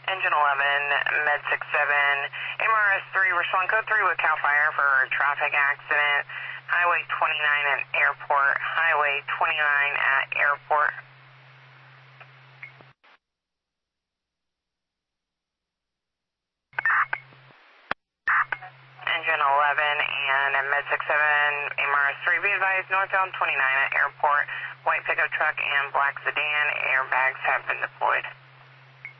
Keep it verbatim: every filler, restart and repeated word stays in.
Engine eleven, Med six seven, M R S three, respond code three with CAL FIRE for traffic accident, Highway twenty-nine at airport, Highway twenty-nine at airport. Engine eleven and Med six seven, M R S three, be advised, northbound twenty-nine at airport, white pickup truck and black sedan, airbags have been deployed.